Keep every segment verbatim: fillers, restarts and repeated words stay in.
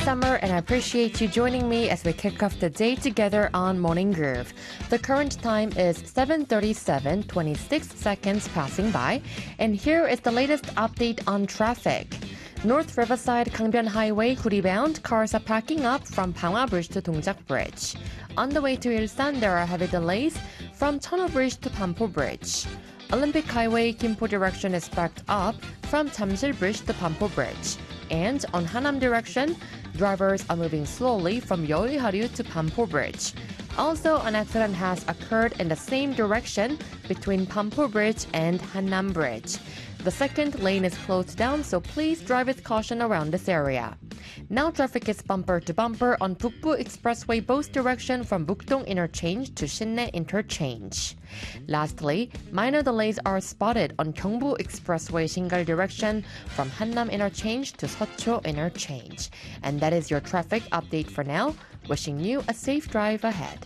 Summer, and I appreciate you joining me as we kick off the day together on Morning Groove. The current time is seven thirty-seven, twenty-six seconds passing by, and here is the latest update on traffic. North Riverside Gangbyeon Highway Guri-bound cars are packing up from Panghwa Bridge to Dongjak Bridge. On the way to Ilsan, there are heavy delays from Tunnel Bridge to Pampo Bridge. Olympic Highway Gimpo direction is backed up from Jamsil Bridge to Pampo Bridge. And on Hanam direction, drivers are moving slowly from Yeouiharu to Pampo Bridge. Also, an accident has occurred in the same direction between Pampo Bridge and Hanam Bridge. The second lane is closed down, so please drive with caution around this area. Now traffic is bumper to bumper on Bukbu Expressway both direction from Bukdong Interchange to Sinnae Interchange. Lastly, minor delays are spotted on Gyeongbu Expressway Shingal direction from Hannam Interchange to Seocho Interchange. And that is your traffic update for now. Wishing you a safe drive ahead.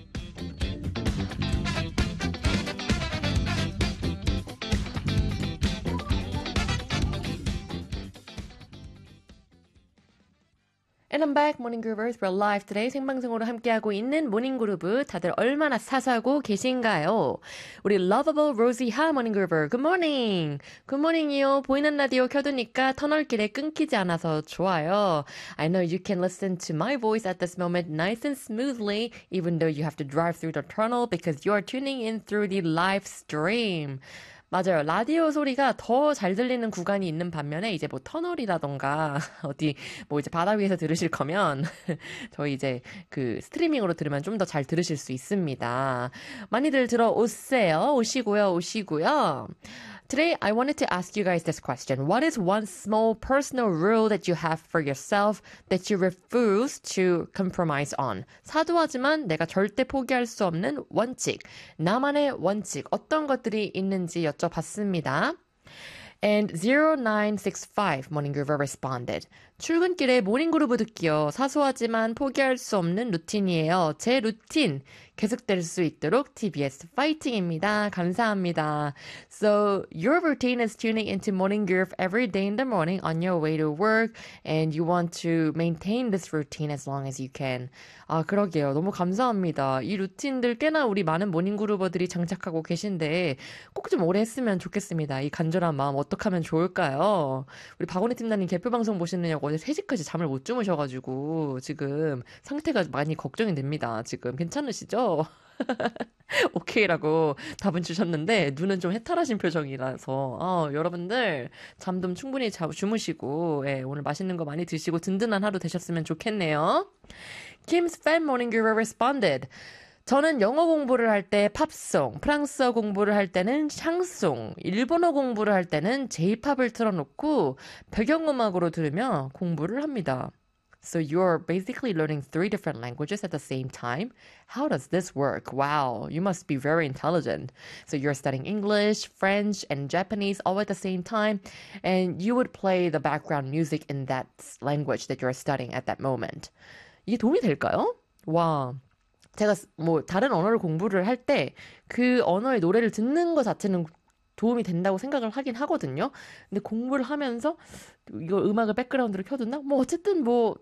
And I'm back, Morning Groovers. We're live today. 생방송으로 함께하고 있는 모닝 그루브. 다들 얼마나 사사고 계신가요? 우리 lovable Rosie Ha Morning Groover. Good morning. Good morning이요. 보이는 라디오 켜두니까 터널길에 끊기지 않아서 좋아요. I know you can listen to my voice at this moment nice and smoothly, even though you have to drive through the tunnel because you're tuning in through the live stream. 맞아요. 라디오 소리가 더 잘 들리는 구간이 있는 반면에 이제 뭐 터널이라던가 어디 뭐 이제 바다 위에서 들으실 거면 저희 이제 그 스트리밍으로 들으면 좀 더 잘 들으실 수 있습니다. 많이들 들어오세요. 오시고요. 오시고요. Today, I wanted to ask you guys this question. What is one small personal rule that you have for yourself that you refuse to compromise on? 사소하지만 내가 절대 포기할 수 없는 원칙. 나만의 원칙. 어떤 것들이 있는지 여쭤봤습니다. And zero nine six five Morning Groover responded. 출근길에 모닝그루브 듣기요. 사소하지만 포기할 수 없는 루틴이에요. 제 루틴 계속될 수 있도록 티비에스 파이팅입니다. 감사합니다. So your routine is tuning into Morning Groove every day in the morning on your way to work and you want to maintain this routine as long as you can. 아, 그러게요. 너무 감사합니다. 이 루틴들 꽤나 우리 많은 모닝그루버들이 장착하고 계신데 꼭 좀 오래 했으면 좋겠습니다. 이 간절한 마음 어떻게 하면 좋을까요? 우리 박원희 팀장님 개표 방송 보시느냐고 어제 세 시까지 잠을 못 주무셔가지고 지금 상태가 많이 걱정이 됩니다. 지금 괜찮으시죠? 오케이라고 답은 주셨는데 눈은 좀 해탈하신 표정이라서 어, 여러분들 잠 좀 충분히 자, 주무시고 예, 오늘 맛있는 거 많이 드시고 든든한 하루 되셨으면 좋겠네요. Kim's fan morning guru responded. 저는 영어 공부를 할 때 팝송, 프랑스어 공부를 할 때는 샹송, 일본어 공부를 할 때는 제이팝을 틀어놓고 배경음악으로 들으며 공부를 합니다. So you're basically learning three different languages at the same time? How does this work? Wow, you must be very intelligent. So you're studying English, French, and Japanese all at the same time, and you would play the background music in that language that you're studying at that moment. 이게 도움이 될까요? 와. 제가 뭐 다른 언어를 공부를 할 때 그 언어의 노래를 듣는 것 자체는 도움이 된다고 생각을 하긴 하거든요. 근데 공부를 하면서 이거 음악을 백그라운드로 켜둔다? 뭐 어쨌든 뭐